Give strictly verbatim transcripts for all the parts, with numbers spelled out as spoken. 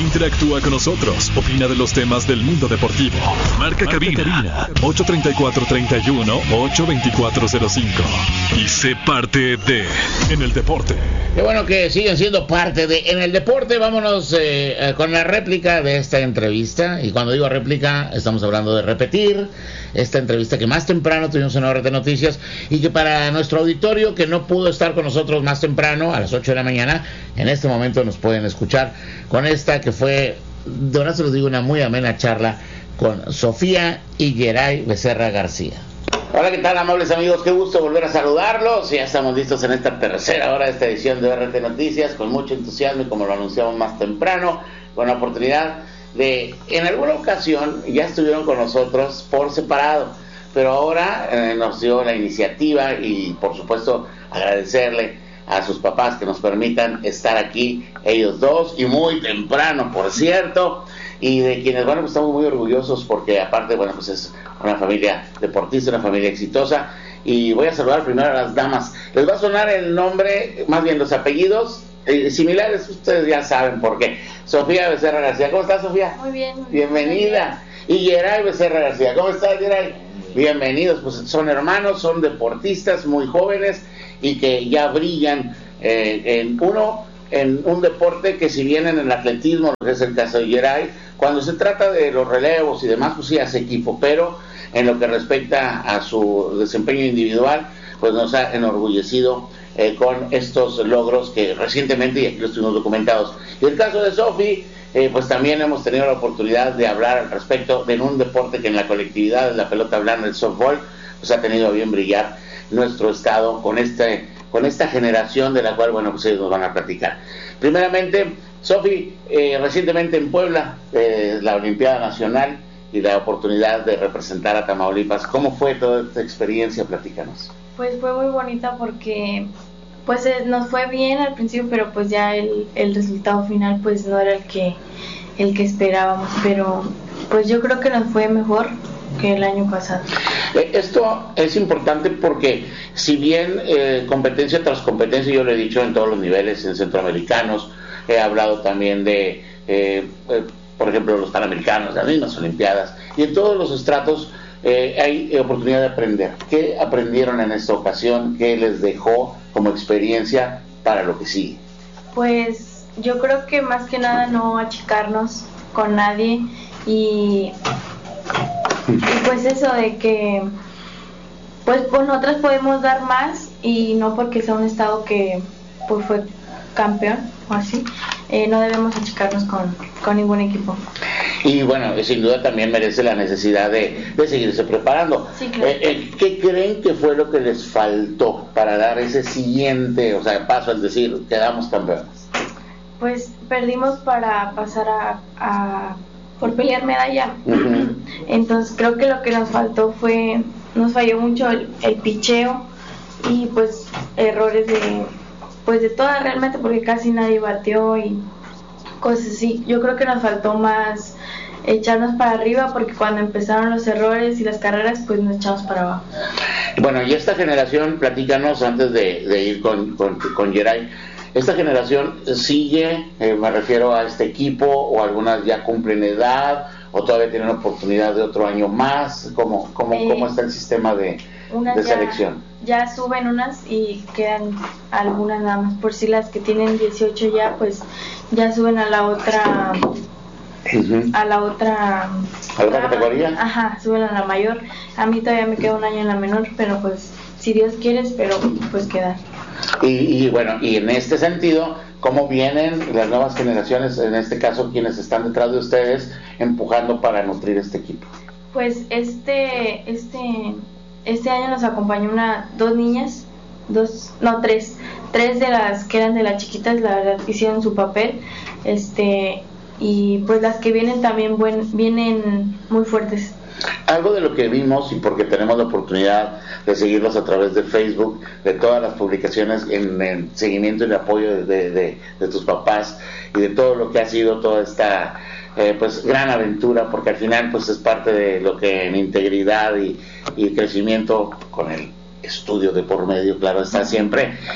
Interactúa con nosotros, opina de los temas del mundo deportivo. Marca, Marca cabina, cabina ocho treinta y cuatro, treinta y uno, ocho veinticuatro cero cinco y sé parte de En el Deporte. Qué bueno que siguen siendo parte de En el Deporte. Vámonos eh, con la réplica de esta entrevista. Y cuando digo réplica, estamos hablando de repetir esta entrevista que más temprano tuvimos en R T Noticias y que para nuestro auditorio que no pudo estar con nosotros más temprano, a las ocho de la mañana, en este momento nos pueden escuchar con esta que fue, de verdad se los digo, una muy amena charla con Sofía y Geray Becerra García. Hola, ¿qué tal, amables amigos? Qué gusto volver a saludarlos. Ya estamos listos en esta tercera hora de esta edición de R T Noticias, con mucho entusiasmo y como lo anunciamos más temprano, con la oportunidad de, en alguna ocasión, ya estuvieron con nosotros por separado, pero ahora eh, nos dio la iniciativa y, por supuesto, agradecerle a sus papás que nos permitan estar aquí, ellos dos, y muy temprano, por cierto, y de quienes, bueno, pues estamos muy orgullosos porque aparte, bueno, pues es una familia deportista, una familia exitosa, y voy a saludar primero a las damas. Les va a sonar el nombre, más bien los apellidos eh, similares, ustedes ya saben por qué. Sofía Becerra García, ¿cómo estás, Sofía? Muy bien. Muy Bienvenida. Bien. Y Geray Becerra García, ¿cómo estás, Geray? Bienvenidos, pues son hermanos, son deportistas muy jóvenes y que ya brillan eh, en uno, en un deporte que si bien en el atletismo, que es el caso de Geray, cuando se trata de los relevos y demás, pues sí hace equipo, pero en lo que respecta a su desempeño individual, pues nos ha enorgullecido eh, con estos logros que recientemente, y aquí los tuvimos documentados. Y el caso de Sofi, eh, pues también hemos tenido la oportunidad de hablar al respecto de un deporte que en la colectividad, la pelota blanda, el softball, pues ha tenido a bien brillar nuestro estado con este con esta generación de la cual, bueno, pues ellos nos van a platicar. Primeramente, Sofi, eh, recientemente en Puebla, eh, la Olimpiada Nacional y la oportunidad de representar a Tamaulipas. ¿Cómo fue toda esta experiencia? Platícanos. Pues fue muy bonita porque pues eh, nos fue bien al principio, pero pues ya el, el resultado final pues no era el que el que esperábamos, pero pues yo creo que nos fue mejor que el año pasado. Eh, esto es importante porque si bien eh, competencia tras competencia, yo lo he dicho en todos los niveles, en centroamericanos, he hablado también de, eh, eh, por ejemplo, los panamericanos, las mismas olimpiadas, y en todos los estratos eh, hay oportunidad de aprender. ¿Qué aprendieron en esta ocasión? ¿Qué les dejó como experiencia para lo que sigue? Pues yo creo que más que nada no achicarnos con nadie y, y pues eso de que pues, pues nosotras podemos dar más y no porque sea un estado que pues fue campeón o así, eh, no debemos achicarnos con, con ningún equipo. Y bueno, sin duda también merece la necesidad de, de seguirse preparando. Sí, claro. eh, eh, ¿Qué creen que fue lo que les faltó para dar ese siguiente, o sea, paso al decir, quedamos campeones? Pues perdimos para pasar a, a por pelear medalla. Uh-huh. Entonces creo que lo que nos faltó fue, nos falló mucho el, el picheo y pues errores de pues de todas realmente, porque casi nadie bateó y cosas así. Yo creo que nos faltó más echarnos para arriba, porque cuando empezaron los errores y las carreras, pues nos echamos para abajo. Bueno, y esta generación, platícanos antes de, de ir con, con, con Geray, esta generación sigue, eh, me refiero a este equipo, o algunas ya cumplen edad, o todavía tienen oportunidad de otro año más. ¿Cómo, cómo, eh, cómo está el sistema de, de selección? Ya, ya suben unas y quedan algunas nada más, por si las que tienen dieciocho ya, pues ya suben a la otra... Uh-huh. a la otra ¿A la otra categoría? Ajá, suben a la mayor. A mí todavía me queda un año en la menor, pero pues si Dios quiere, espero pues quedar. Y, y bueno, y en este sentido, ¿cómo vienen las nuevas generaciones, en este caso quienes están detrás de ustedes, empujando para nutrir este equipo? Pues este este este año nos acompañó una dos niñas, dos, no tres, tres de las que eran de las chiquitas, la verdad hicieron su papel, este y pues las que vienen también buen, vienen muy fuertes. Algo de lo que vimos, y porque tenemos la oportunidad de seguirlos a través de Facebook, de todas las publicaciones en el seguimiento y el apoyo de, de, de, de tus papás y de todo lo que ha sido toda esta eh, pues gran aventura, porque al final pues es parte de lo que en integridad y, y crecimiento, con el estudio de por medio, claro está siempre,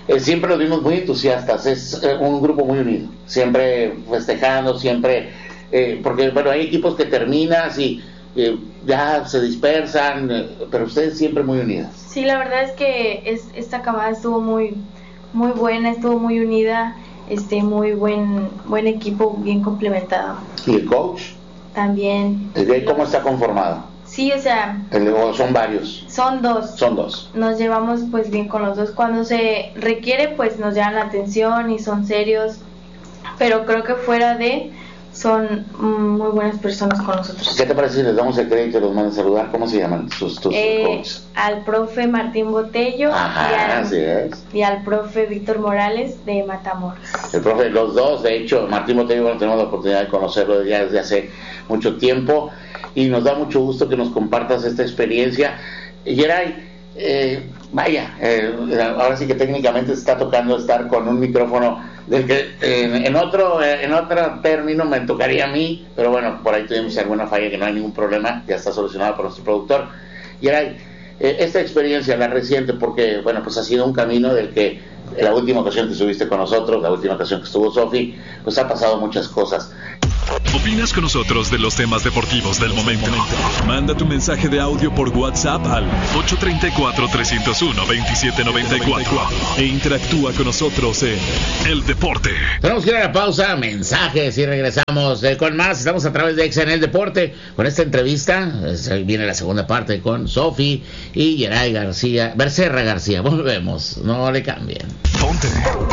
eh, siempre los vimos muy entusiastas, es eh, un grupo muy unido, siempre festejando, siempre, eh, porque bueno, hay equipos que terminas y eh, ya se dispersan, eh, pero ustedes siempre muy unidas. Sí, la verdad es que es, esta camada estuvo muy, muy buena, estuvo muy unida, este, muy buen, buen equipo, bien complementado. ¿Y el coach? También. ¿De cómo está conformado? Sí, o sea, El, o son varios. son dos. Son dos. Nos llevamos pues bien con los dos. Cuando se requiere pues nos llaman la atención y son serios, pero creo que fuera de son mm, muy buenas personas con nosotros. ¿Qué te parece si les damos el crédito y los mandan a saludar? ¿Cómo se llaman sus tus Eh, coaches? al profe Martín Botello Ajá, y, al, así es. y al profe Víctor Morales de Matamoros. El profe, los dos, de hecho, Martín Botello, bueno, tenemos la oportunidad de conocerlo ya desde hace mucho tiempo y nos da mucho gusto que nos compartas esta experiencia. Geray, eh, vaya, eh, ahora sí que técnicamente se está tocando estar con un micrófono del que eh, en otro eh, en otro término me tocaría a mí, pero bueno, por ahí tuvimos alguna falla que no hay ningún problema, ya está solucionado por nuestro productor. Geray, eh, esta experiencia, la reciente, porque bueno, pues ha sido un camino del que la última ocasión que estuviste con nosotros, la última ocasión que estuvo Sofi, pues ha pasado muchas cosas. ¿Opinas con nosotros de los temas deportivos del momento? Manda tu mensaje de audio por WhatsApp al ocho tres cuatro, tres cero uno, dos siete nueve cuatro e interactúa con nosotros en El Deporte. Tenemos que ir a la pausa, mensajes y regresamos eh, con más. Estamos a través de Exa en El Deporte con esta entrevista. Es, viene la segunda parte con Sofi y Geray García, Becerra García. Volvemos, no le cambien. Ponte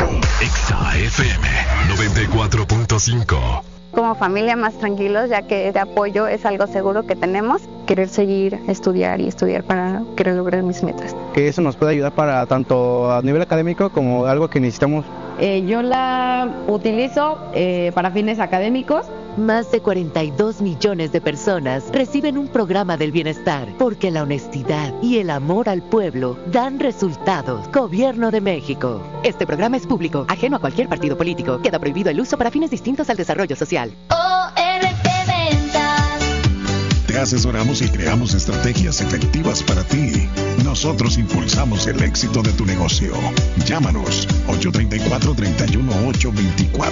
Exa F M noventa y cuatro punto cinco. Como familia más tranquilos, ya que de apoyo es algo seguro que tenemos. Querer seguir, estudiar y estudiar para querer lograr mis metas. Que eso nos puede ayudar para tanto a nivel académico como algo que necesitamos. Eh, yo la utilizo eh, para fines académicos. Más de cuarenta y dos millones de personas reciben un programa del bienestar porque la honestidad y el amor al pueblo dan resultados. Gobierno de México. Este programa es público, ajeno a cualquier partido político. Queda prohibido el uso para fines distintos al desarrollo social. O R T Ventas. Te asesoramos y creamos estrategias efectivas para ti. Nosotros impulsamos el éxito de tu negocio. Llámanos ocho tres cuatro, tres uno ocho, dos cuatro.